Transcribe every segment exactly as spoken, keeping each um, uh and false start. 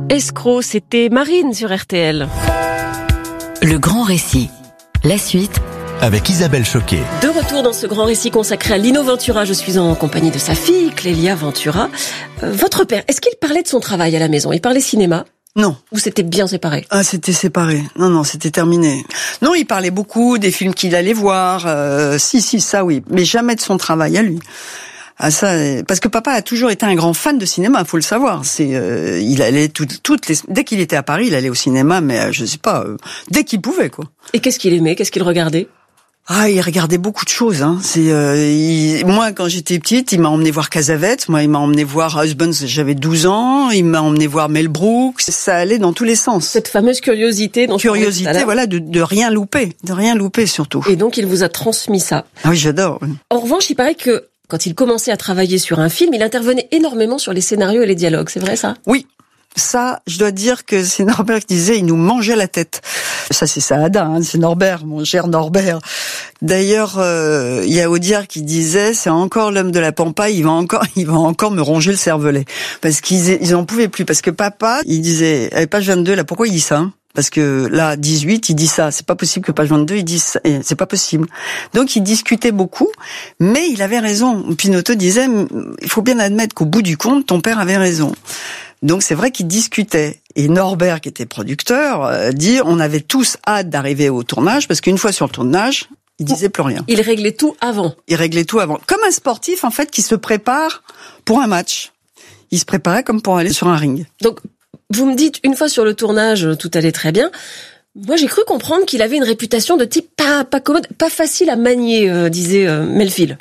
Escroc, c'était Marine sur R T L. Le grand récit. La suite avec Isabelle Choquet. De retour dans ce grand récit consacré à Lino Ventura, je suis en compagnie de sa fille, Clélia Ventura. Euh, votre père, est-ce qu'il parlait de son travail à la maison? Il parlait cinéma? Non. Ou c'était bien séparé? Ah, c'était séparé. Non, non, c'était terminé. Non, il parlait beaucoup des films qu'il allait voir. Euh, si, si, ça oui. Mais jamais de son travail à lui. Ah ça, parce que papa a toujours été un grand fan de cinéma, faut le savoir. C'est, euh, il allait tout, toutes les, dès qu'il était à Paris, il allait au cinéma, mais euh, je sais pas, euh, dès qu'il pouvait quoi. Et qu'est-ce qu'il aimait? Qu'est-ce qu'il regardait? Ah, il regardait beaucoup de choses. Hein. C'est euh, il... moi quand j'étais petite, il m'a emmené voir Cassavetes. Moi, il m'a emmené voir Husbands. J'avais douze ans. Il m'a emmené voir Mel Brooks. Ça allait dans tous les sens. Cette fameuse curiosité, dont curiosité, voilà, de, de rien louper, de rien louper surtout. Et donc il vous a transmis ça. Ah oui, j'adore. Oui. En revanche, il paraît que quand il commençait à travailler sur un film, il intervenait énormément sur les scénarios et les dialogues. C'est vrai ça? Oui. Ça, je dois dire que c'est Norbert qui disait, il nous mangeait la tête. Ça, c'est Saada, hein, c'est Norbert, mon cher Norbert. D'ailleurs, euh, il y a Audiard qui disait, c'est encore l'homme de la pampa, il va encore, il va encore me ronger le cervelet. Parce qu'ils ils en pouvaient plus. Parce que papa, il disait, à page vingt-deux, là, pourquoi il dit ça, hein? Parce que là, dix-huit, il dit ça. C'est pas possible que page vingt-deux, il dise ça. C'est pas possible. Donc, il discutait beaucoup, mais il avait raison. Pinotto disait, il faut bien admettre qu'au bout du compte, ton père avait raison. Donc, c'est vrai qu'il discutait. Et Norbert, qui était producteur, euh, dit, on avait tous hâte d'arriver au tournage, parce qu'une fois sur le tournage, il disait plus rien. Il réglait tout avant. Il réglait tout avant. Comme un sportif, en fait, qui se prépare pour un match. Il se préparait comme pour aller sur un ring. Donc, vous me dites, une fois sur le tournage, tout allait très bien. Moi, j'ai cru comprendre qu'il avait une réputation de type pas, pas commode, pas facile à manier, euh, disait euh, Melville.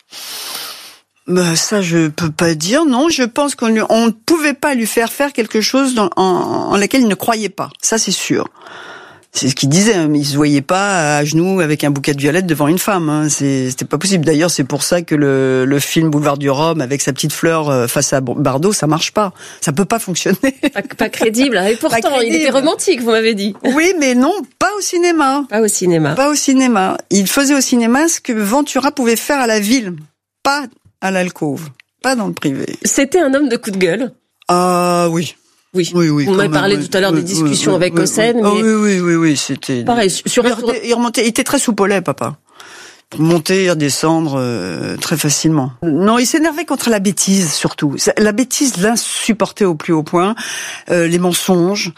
Bah, ça, je peux pas dire. Non, je pense qu'on lui, on ne pouvait pas lui faire faire quelque chose dans, en, en laquelle il ne croyait pas. Ça, c'est sûr. C'est ce qu'il disait. Hein. Il se voyait pas à genoux avec un bouquet de violettes devant une femme. Hein. C'est, c'était pas possible. D'ailleurs, c'est pour ça que le, le film Boulevard du Rhum avec sa petite fleur face à Bardot, ça marche pas. Ça peut pas fonctionner. Pas, pas crédible. Et pourtant, crédible. Il était romantique, vous m'avez dit. Oui, mais non, pas au cinéma. Pas au cinéma. Pas au cinéma. Il faisait au cinéma ce que Ventura pouvait faire à la ville. Pas à l'alcôve. Pas dans le privé. C'était un homme de coup de gueule. Ah, oui. Oui. Oui, oui. Vous m'avez parlé oui, tout à l'heure oui, des discussions oui, avec oui, Hossein. Oui, mais... oui, oui, oui, oui, c'était. Pareil, sur il, un remontait, il remontait, il était très soupolé, papa. Pour monter et redescendre euh, très facilement. Non, il s'énervait contre la bêtise, surtout. La bêtise l'insupportait au plus haut point. Euh, les mensonges,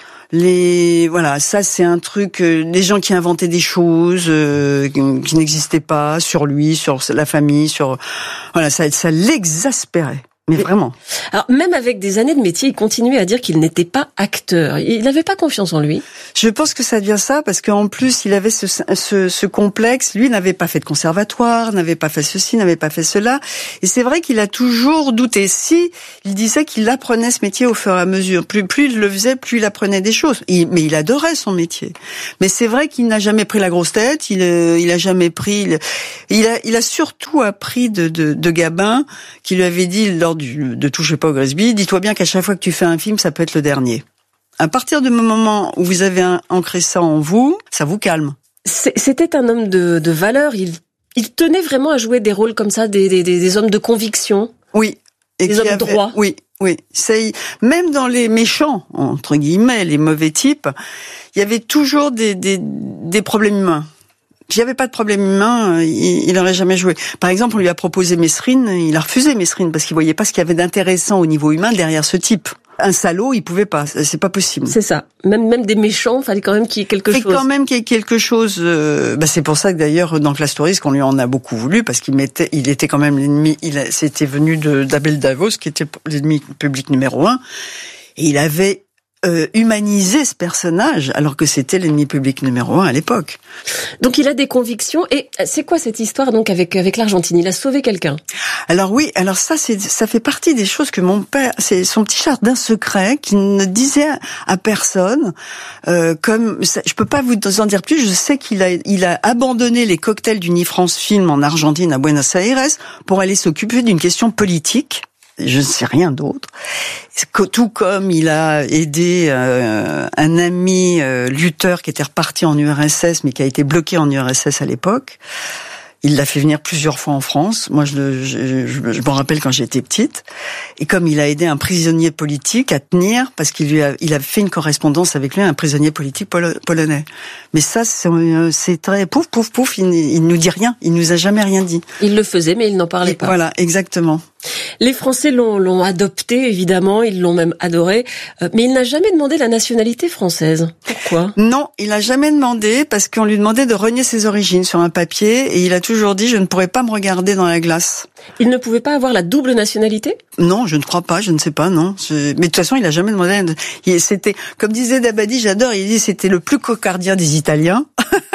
les voilà, ça c'est un truc. Euh, les gens qui inventaient des choses euh, qui n'existaient pas sur lui, sur la famille, sur voilà, ça, ça l'exaspérait. Mais vraiment. Alors, même avec des années de métier, il continuait à dire qu'il n'était pas acteur. Il n'avait pas confiance en lui. Je pense que ça devient ça, parce qu'en plus, il avait ce, ce, ce complexe. Lui n'avait pas fait de conservatoire, n'avait pas fait ceci, n'avait pas fait cela. Et c'est vrai qu'il a toujours douté. Si, il disait qu'il apprenait ce métier au fur et à mesure. Plus, plus il le faisait, plus il apprenait des choses. Il, mais il adorait son métier. Mais c'est vrai qu'il n'a jamais pris la grosse tête. Il, il a jamais pris, il, il a, il a surtout appris de, de, de Gabin, qui lui avait dit lors Du, de Touchez pas au Grisby, dis-toi bien qu'à chaque fois que tu fais un film, ça peut être le dernier. À partir du moment où vous avez un, ancré ça en vous, ça vous calme. C'était un homme de, de valeur. Il, il tenait vraiment à jouer des rôles comme ça, des, des, des hommes de conviction. Oui. Et des hommes avait, droits. Oui, oui. C'est, même dans les méchants, entre guillemets, les mauvais types, il y avait toujours des, des, des problèmes humains. S'il n'y avait pas de problème humain, il, il aurait jamais joué. Par exemple, on lui a proposé Mesrine, il a refusé Mesrine parce qu'il voyait pas ce qu'il y avait d'intéressant au niveau humain derrière ce type. Un salaud, il pouvait pas, c'est pas possible. C'est ça. Même même des méchants, il fallait quand même qu'il y ait quelque fait chose. quand même qu'il y ait quelque chose. Euh, bah c'est pour ça que d'ailleurs dans Classe Touriste, qu'on lui en a beaucoup voulu parce qu'il mettait, il était quand même l'ennemi. Il a, c'était venu de d'Abel Davos qui était l'ennemi public numéro un, et il avait Euh, humaniser ce personnage alors que c'était l'ennemi public numéro un à l'époque. Donc il a des convictions. Et c'est quoi cette histoire donc avec avec l'Argentine? Il a sauvé quelqu'un. Alors oui, alors ça c'est ça fait partie des choses que mon père, c'est son petit jardin secret qu'il ne disait à personne. Euh, comme ça, je peux pas vous en dire plus. Je sais qu'il a il a abandonné les cocktails d'Unifrance Film en Argentine à Buenos Aires pour aller s'occuper d'une question politique. Je ne sais rien d'autre. Tout comme il a aidé euh, un ami euh, lutteur qui était reparti en U R S S, mais qui a été bloqué en U R S S à l'époque. Il l'a fait venir plusieurs fois en France. Moi, je, je, je, je m'en rappelle quand j'étais petite. Et comme il a aidé un prisonnier politique à tenir, parce qu'il lui a, il a fait une correspondance avec lui, un prisonnier politique polo, polonais. Mais ça, c'est, c'est très pouf, pouf, pouf. Il, il nous dit rien. Il nous a jamais rien dit. Il le faisait, mais il n'en parlait Et pas. Voilà, exactement. Les Français l'ont, l'ont adopté, évidemment. Ils l'ont même adoré. Euh, mais il n'a jamais demandé la nationalité française. Pourquoi? Non, il a jamais demandé, parce qu'on lui demandait de renier ses origines sur un papier, et il a toujours dit, je ne pourrais pas me regarder dans la glace. Il ne pouvait pas avoir la double nationalité? Non, je ne crois pas, je ne sais pas, non. Je... Mais de toute façon, il a jamais demandé. Il... C'était, comme disait Dabadi, j'adore, il dit, c'était le plus cocardien des Italiens.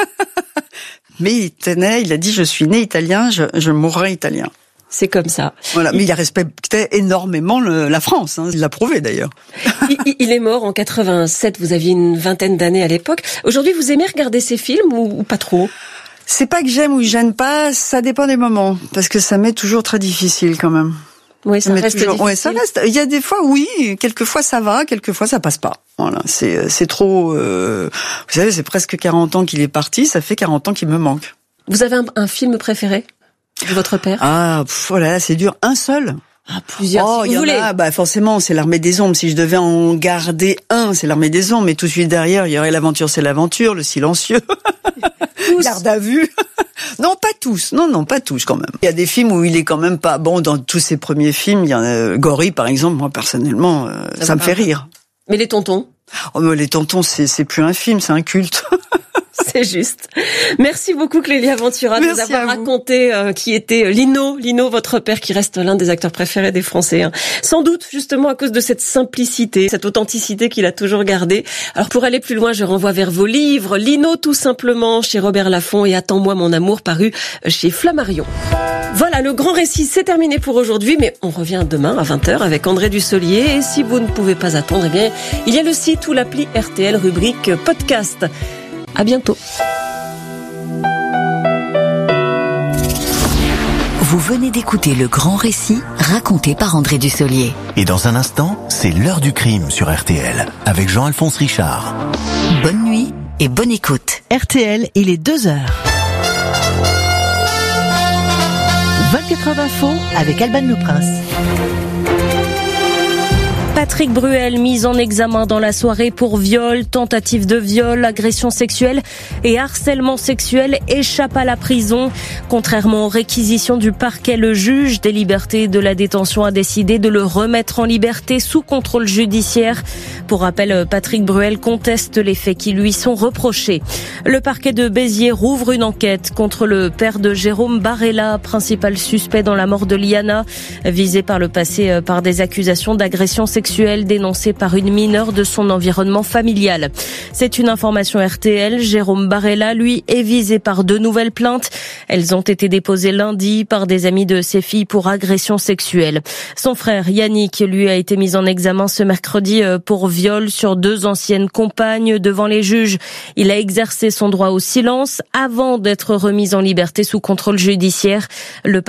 Mais il tenait, il a dit, je suis né italien, je, je mourrai italien. C'est comme ça. Voilà, mais il respectait énormément le, la France, hein. Il l'a prouvé d'ailleurs. il, il est mort en quatre-vingt-sept, vous aviez une vingtaine d'années à l'époque. Aujourd'hui, vous aimez regarder ces films ou, ou pas trop? C'est pas que j'aime ou que j'aime pas, ça dépend des moments, parce que ça m'est toujours très difficile quand même. Oui, ça, ça reste toujours, difficile. Ouais, ça reste. Il y a des fois, oui, quelquefois ça va, quelquefois ça passe pas. Voilà, c'est c'est trop. Euh, vous savez, c'est presque quarante ans qu'il est parti, ça fait quarante ans qu'il me manque. Vous avez un, un film préféré de votre père? Ah, pff, voilà, c'est dur. Un seul. Ah, plusieurs. Oh, si il y vous en voulez. a, bah forcément, c'est l'Armée des Ombres. Si je devais en garder un, c'est l'Armée des Ombres. Mais tout de suite derrière, il y aurait L'aventure, c'est l'aventure, Le silencieux, Garde à vue. Non, pas tous. Non, non, pas tous quand même. Il y a des films où il est quand même pas bon. Dans tous ses premiers films, il y en a Gory, par exemple. Moi, personnellement, euh, ça, ça me fait rire. Mais les tontons? Oh, mais les tontons, c'est c'est plus un film, c'est un culte. C'est juste. Merci beaucoup Clélia Ventura de nous Merci avoir raconté euh, qui était Lino, Lino, votre père, qui reste l'un des acteurs préférés des Français. Hein. Sans doute justement à cause de cette simplicité, cette authenticité qu'il a toujours gardée. Alors pour aller plus loin, je renvoie vers vos livres. Lino tout simplement chez Robert Laffont et Attends-moi mon amour paru chez Flammarion. Voilà, le grand récit, c'est terminé pour aujourd'hui, mais on revient demain à vingt heures avec André Dussolier. Et si vous ne pouvez pas attendre, eh bien, il y a le site ou l'appli R T L rubrique podcast. À bientôt. Vous venez d'écouter le grand récit raconté par André Dussolier. Et dans un instant, c'est l'heure du crime sur R T L avec Jean-Alphonse Richard. Bonne nuit et bonne écoute. R T L, il est deux heures. vingt-quatre heures d'info avec Alban Le Prince. Patrick Bruel, mis en examen dans la soirée pour viol, tentative de viol, agression sexuelle et harcèlement sexuel, échappe à la prison. Contrairement aux réquisitions du parquet, le juge des libertés de la détention a décidé de le remettre en liberté sous contrôle judiciaire. Pour rappel, Patrick Bruel conteste les faits qui lui sont reprochés. Le parquet de Béziers rouvre une enquête contre le père de Jérôme Barella, principal suspect dans la mort de Liana, visé par le passé par des accusations d'agression sexuelle dénoncée par une mineure de son environnement familial. C'est une information R T L. Jérôme Barella, lui, est visé par deux nouvelles plaintes. Elles ont été déposées lundi par des amis de ses filles pour agression sexuelle. Son frère Yannick, lui, a été mis en examen ce mercredi pour viol sur deux anciennes compagnes devant les juges. Il a exercé son droit au silence avant d'être remis en liberté sous contrôle judiciaire. Le